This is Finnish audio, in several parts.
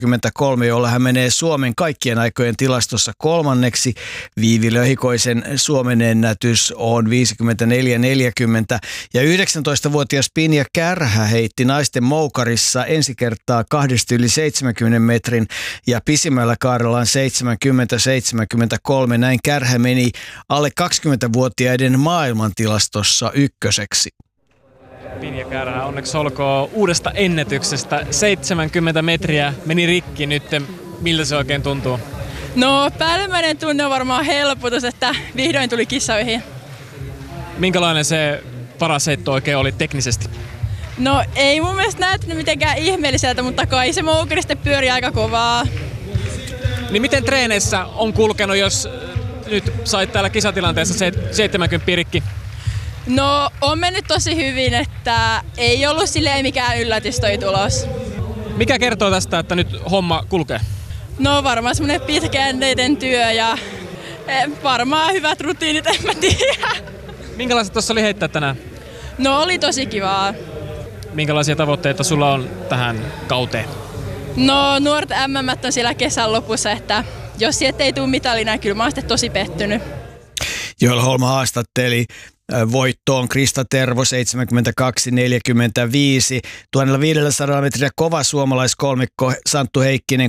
23, jolla hän menee Suomen kaikkien aikojen tilastossa 3. Viivi Löhikoisen Suomen ennätys on 54.40 ja 19-vuotias Pinja Kärhä heitti naisten moukarissa ensi kertaa 2 yli 70 metrin ja pisimmällä kaarellaan 70-73. Näin Kärhä meni alle 20-vuotiaiden maailmantilastossa ykköseksi. Pinja Kärhä, onneksi olkoon uudesta ennätyksestä. 70 metriä meni rikki nyt. Miltä se oikein tuntuu? No, päällimmäinen tunne on varmaan helpotus, että vihdoin tuli kisoihin. Minkälainen se paras heitto oikein oli teknisesti? No, ei mun mielestä näyttänyt mitenkään ihmeelliseltä, mutta kai se moukari sitten pyöri aika kovaa. Niin miten treeneissä on kulkenut, jos nyt sait täällä kisatilanteessa 70 rikki? No, on mennyt tosi hyvin, että ei ollut silleen mikään yllätys toi tulos. Mikä kertoo tästä, että nyt homma kulkee? No, varmaan semmoinen pitkäjänteinen työ ja varmaan hyvät rutiinit, en mä tiedä. Minkälaiset tuossa oli heittää tänään? No, oli tosi kivaa. Minkälaisia tavoitteita sulla on tähän kauteen? No, nuorten MM on siellä kesän lopussa, että jos sieltä ei tule mitalina, kyllä mä oon sitten tosi pettynyt. Joel Holma haastatteli voittoon Krista Tervo 72.45. 1500 metriä kova suomalaiskolmikko Santtu Heikkinen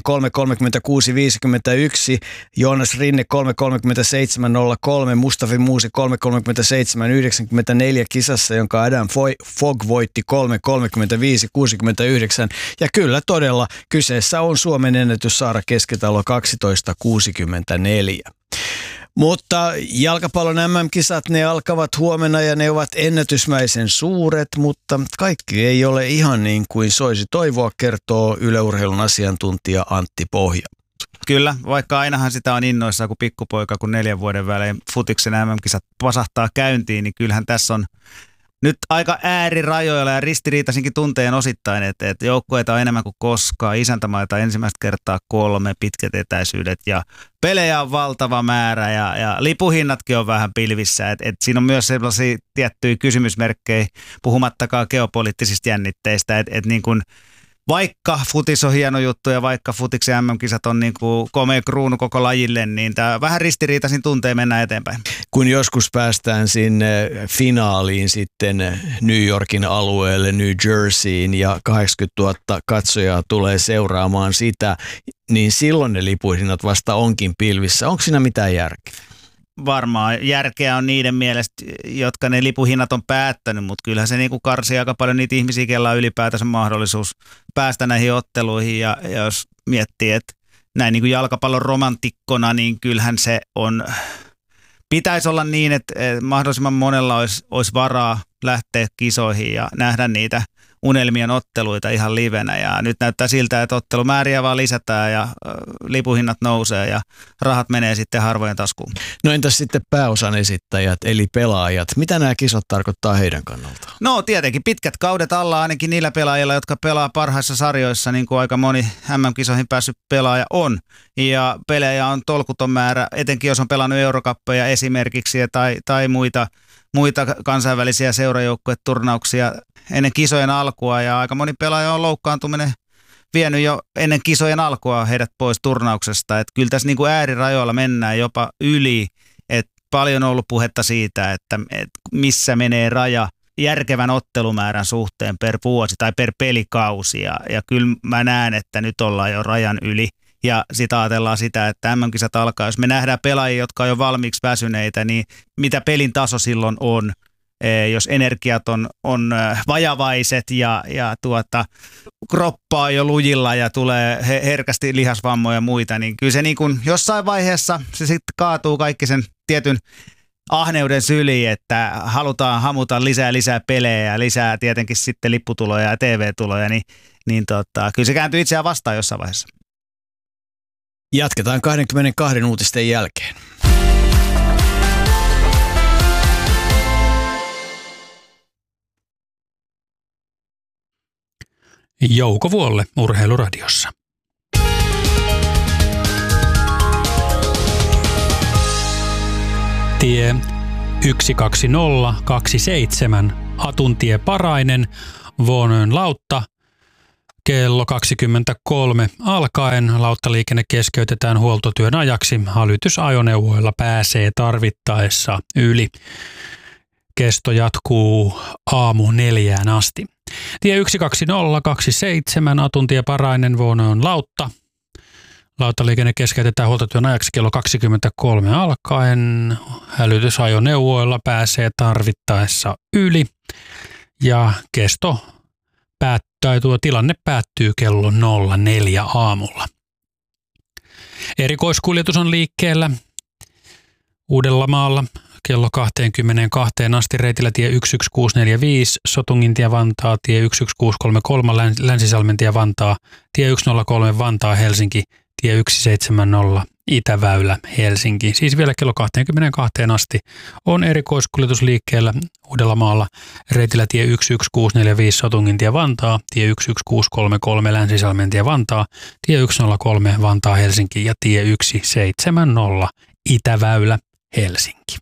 3.36.51, Joonas Rinne 3.37.03, Mustafi Muusi 3.37.94 kisassa, jonka Adam Fogg voitti 3.35.69. Ja kyllä todella kyseessä on Suomen ennätys Saara Keskitalo 12.64. Mutta jalkapallon MM-kisat, ne alkavat huomenna ja ne ovat ennätysmäisen suuret, mutta kaikki ei ole ihan niin kuin soisi toivoa, kertoo Yle Urheilun asiantuntija Antti Pohja. Kyllä, vaikka ainahan sitä on innoissaan kuin pikkupoika, kun 4 vuoden välein futiksen MM-kisat pasahtaa käyntiin, niin kyllähän tässä on nyt aika äärirajoilla ja ristiriitaisinkin tunteen osittain, että joukkueita on enemmän kuin koskaan, isäntämaita ensimmäistä kertaa 3, pitkät etäisyydet ja pelejä on valtava määrä ja lipuhinnatkin on vähän pilvissä. Et siinä on myös sellaisia tiettyjä kysymysmerkkejä, puhumattakaan geopoliittisista jännitteistä, että niin kuin vaikka futis on hieno juttu ja vaikka futiksen MM-kisat on niin kuin komea kruunu koko lajille, niin tämä vähän ristiriitaisin tuntee mennä eteenpäin. Kun joskus päästään sinne finaaliin sitten New Yorkin alueelle, New Jerseyin ja 80 000 katsojaa tulee seuraamaan sitä, niin silloin ne lipuhinnat vasta onkin pilvissä. Onko siinä mitään järkeä? Varmaan järkeä on niiden mielestä, jotka ne lipuhinnat on päättänyt, mutta kyllähän se niinku karsii aika paljon niitä ihmisiä, joilla on ylipäätänsä mahdollisuus päästä näihin otteluihin. Ja jos miettii, että näin niin kuin jalkapallon romantikkona, niin kyllähän se on, pitäisi olla niin, että mahdollisimman monella olisi varaa lähteä kisoihin ja nähdä niitä unelmien otteluita ihan livenä. Ja nyt näyttää siltä, että ottelumääriä vaan lisätään ja lipuhinnat nousee ja rahat menee sitten harvojen taskuun. No entäs sitten pääosan esittäjät eli pelaajat? Mitä nämä kisat tarkoittaa heidän kannaltaan? No tietenkin pitkät kaudet alla ainakin niillä pelaajilla, jotka pelaa parhaissa sarjoissa, niin kuin aika moni MM-kisoihin päässyt pelaaja on. Ja pelejä on tolkuton määrä, etenkin jos on pelannut Eurocuppeja esimerkiksi tai muita kansainvälisiä seurajoukkueturnauksia ennen kisojen alkua, ja aika moni pelaaja on loukkaantuminen vienyt jo ennen kisojen alkua heidät pois turnauksesta. Et kyllä tässä niin kuin äärirajoilla mennään jopa yli, että paljon on ollut puhetta siitä, että missä menee raja järkevän ottelumäärän suhteen per vuosi tai per pelikausi, ja kyllä mä näen, että nyt ollaan jo rajan yli. Ja sitten ajatellaan sitä, että MM-kisat alkaa, jos me nähdään pelaajia, jotka on jo valmiiksi väsyneitä, niin mitä pelin taso silloin on, jos energiat on vajavaiset ja kroppaa jo lujilla ja tulee herkästi lihasvammoja ja muita, niin kyllä se niin kuin jossain vaiheessa se sitten kaatuu kaikki sen tietyn ahneuden syliin, että halutaan hamuta lisää pelejä ja lisää tietenkin sitten lipputuloja ja TV-tuloja, niin kyllä se kääntyy itseään vastaan jossain vaiheessa. Jatketaan 22 uutisten jälkeen. Jouko Vuolle Urheiluradiossa. Tie 12027 Atuntie Parainen Vuonön Lautta kello 23 alkaen lauttaliikenne keskeytetään huoltotyön ajaksi. Hälytysajoneuvoilla pääsee tarvittaessa yli. Kesto jatkuu aamu 4 asti. Tie 12027 Atuntie Parainen Vuonoon Lautta. Lauttaliikenne keskeytetään huoltotyön ajaksi kello 23 alkaen. Hälytysajoneuvoilla pääsee tarvittaessa yli. Ja tilanne päättyy kello 04 aamulla. Erikoiskuljetus on liikkeellä Uudellamaalla kello 22 asti reitillä tie 11645 Sotungintie Vantaa, tie 11633 Länsisalmentie Vantaa, tie 103 Vantaa Helsinki, tie 170 Itäväylä Helsinki. Siis vielä kello 22 asti on erikoiskuljetus liikkeellä Uudellamaalla reitillä tie 11645 Sotungintie Vantaa, tie 11633 Länsisalmentie Vantaa, tie 103 Vantaa Helsinki ja tie 170 Itäväylä Helsinki.